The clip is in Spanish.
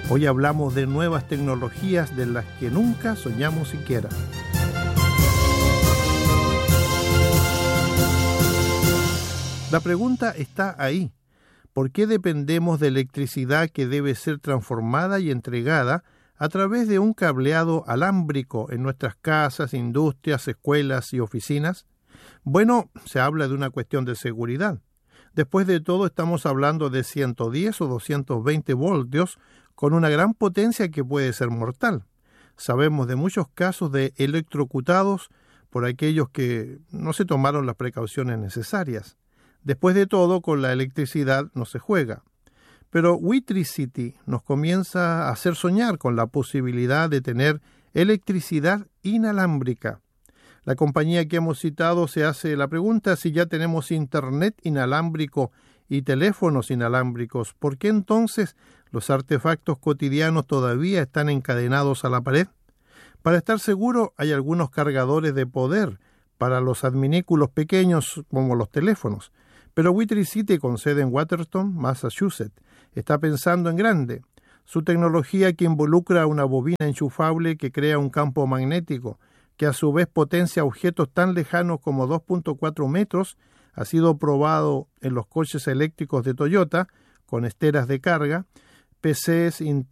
Hoy hablamos de nuevas tecnologías de las que nunca soñamos siquiera. La pregunta está ahí. ¿Por qué dependemos de electricidad que debe ser transformada y entregada a través de un cableado alámbrico en nuestras casas, industrias, escuelas y oficinas? Bueno, se habla de una cuestión de seguridad. Después de todo, estamos hablando de 110 o 220 voltios con una gran potencia que puede ser mortal. Sabemos de muchos casos de electrocutados por aquellos que no se tomaron las precauciones necesarias. Después de todo, con la electricidad no se juega. Pero Wetricity nos comienza a hacer soñar con la posibilidad de tener electricidad inalámbrica. La compañía que hemos citado se hace la pregunta si ya tenemos internet inalámbrico y teléfonos inalámbricos, ¿por qué entonces los artefactos cotidianos todavía están encadenados a la pared? Para estar seguro, hay algunos cargadores de poder para los adminículos pequeños como los teléfonos. Pero Wetricity, con sede en Watertown, Massachusetts, está pensando en grande. Su tecnología, que involucra una bobina enchufable que crea un campo magnético, que a su vez potencia objetos tan lejanos como 2.4 metros, ha sido probado en los coches eléctricos de Toyota, con esteras de carga, PCs